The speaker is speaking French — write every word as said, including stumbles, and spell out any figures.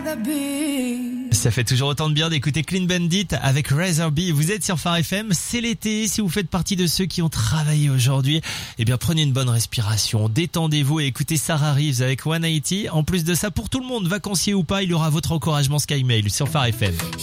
Ça fait toujours autant de bien d'écouter Clean Bandit avec Razor B. Vous êtes sur Phare F M, c'est l'été. Si vous faites partie de ceux qui ont travaillé aujourd'hui, eh bien prenez une bonne respiration, détendez-vous et écoutez Sarah Reeves avec cent quatre-vingts. En plus de ça, pour tout le monde, vacancier ou pas, il y aura votre encouragement Sky Mail sur Phare F M.